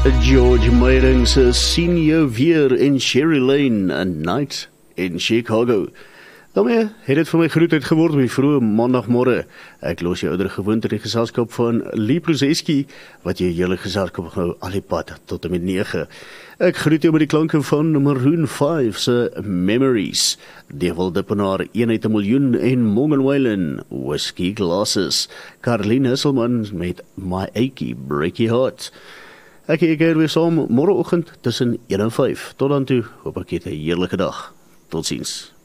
George Meyrings sien jou weer in Sherry Lane, A Night in Chicago. Daarmee het dit vir my groetheid geword op die vroeë maandagmorgen. Ek los jou ouder gewoond in die geselskap van Lee Pruzeski, wat jy hele geselskap gehou al die pad tot en met 9. Ek groet jou met die klanke van Maroon 5 se Memories, Devil Dippenaar, Eenheid 'n Miljoen en Morgan Wallen, Whiskey Glasses, Caroline Husselman met My Achy Breaky Heart. Ek keer weer saam morgenoggend tussen 1 en 5. Tot dan toe, hoop ek het 'n heerlike dag. Tot ziens.